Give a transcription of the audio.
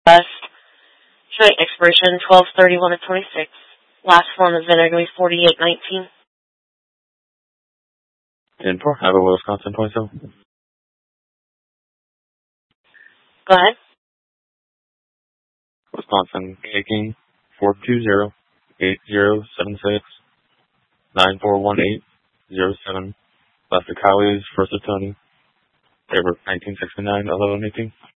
West. Joint expiration 12/31 of 26. Last form of Vinegar 4819. 10-4, have a Wisconsin point cell. Go ahead. Wisconsin taking 420-8076-9418-07. Left to Cowley's, first of Tony. Favorite 1969-1118.